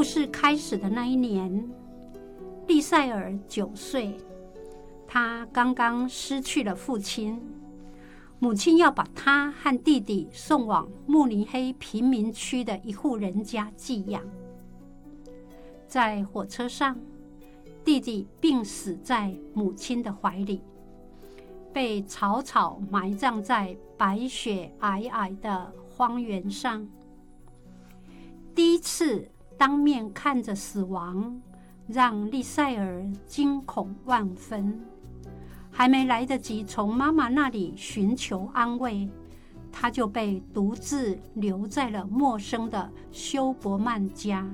事开始的那一年，利塞尔9岁，他刚刚失去了父亲，母亲要把他和弟弟送往慕尼黑贫民区的一户人家寄养。在火车上，弟弟病死在母亲的怀里，被草草埋葬在白雪皑皑的荒原上。第一次当面看着死亡，让利塞尔惊恐万分。还没来得及从妈妈那里寻求安慰，他就被独自留在了陌生的休伯曼家。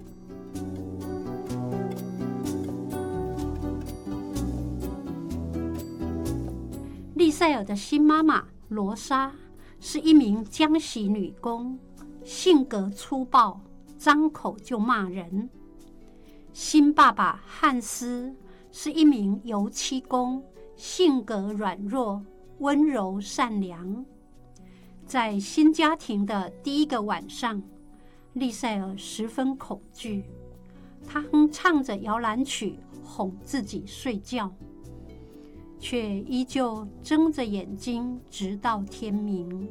利塞尔的新妈妈罗莎是一名江洗女工，性格粗暴，张口就骂人。新爸爸汉斯是一名油漆工，性格软弱，温柔善良。在新家庭的第一个晚上，利塞尔十分恐惧，他哼唱着摇篮曲哄自己睡觉，却依旧睁着眼睛直到天明。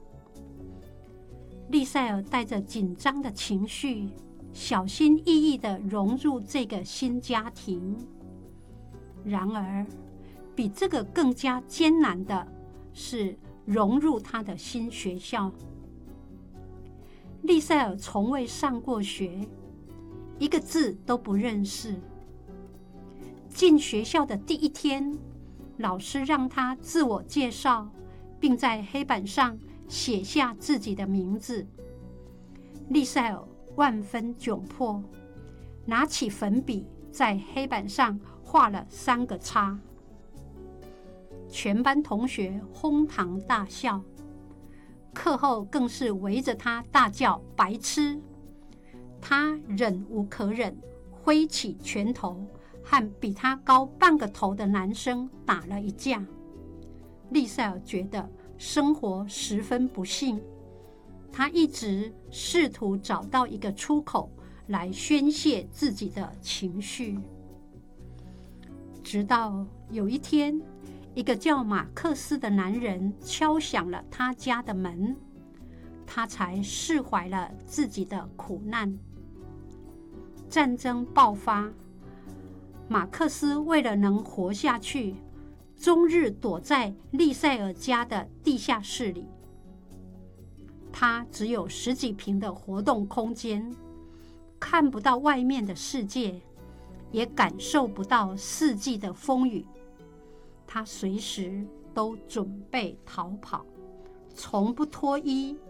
利塞尔带着紧张的情绪，小心翼翼地融入这个新家庭。然而，比这个更加艰难的是融入他的新学校。利塞尔从未上过学，一个字都不认识。进学校的第一天，老师让他自我介绍，并在黑板上写下自己的名字。利塞尔万分窘迫，拿起粉笔在黑板上画了3个叉。全班同学哄堂大笑，课后更是围着他大叫白痴。他忍无可忍，挥起拳头和比他高半个头的男生打了一架。利塞尔觉得生活十分不幸，他一直试图找到一个出口来宣泄自己的情绪。直到有一天，一个叫马克思的男人敲响了他家的门，他才释怀了自己的苦难。战争爆发，马克思为了能活下去，终日躲在利塞尔家的地下室里。他只有10几平的活动空间，看不到外面的世界，也感受不到四季的风雨。他随时都准备逃跑，从不脱衣，